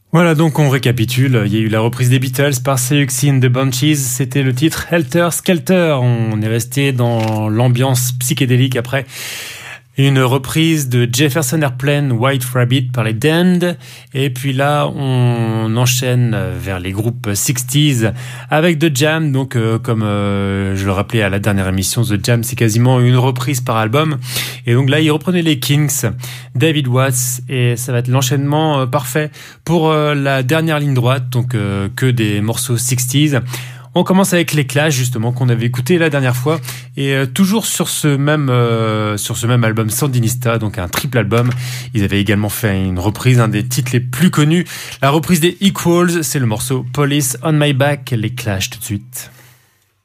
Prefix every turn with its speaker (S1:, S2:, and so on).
S1: Voilà, donc on récapitule. Il y a eu la reprise des Beatles par Siouxsie and the Banshees. C'était le titre Helter Skelter. On est resté dans l'ambiance psychédélique après. Une reprise de Jefferson Airplane, White Rabbit par les Damned. Et puis là, on enchaîne vers les groupes 60s avec The Jam. Donc, comme je le rappelais à la dernière émission, The Jam, c'est quasiment une reprise par album. Et donc là, ils reprenaient les Kings, David Watts, et ça va être l'enchaînement parfait pour la dernière ligne droite. Donc, que des morceaux 60s. On commence avec les Clash, justement, qu'on avait écouté la dernière fois, et toujours sur ce même album Sandinista, donc un triple album. Ils avaient également fait une reprise, un des titres les plus connus, la reprise des Equals, c'est le morceau Police on My Back, les Clash tout de suite.